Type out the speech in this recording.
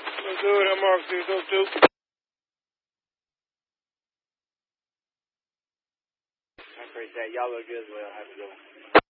Let's do it. I'm Mark 602. I appreciate that. Y'all look good as well. Have a good one.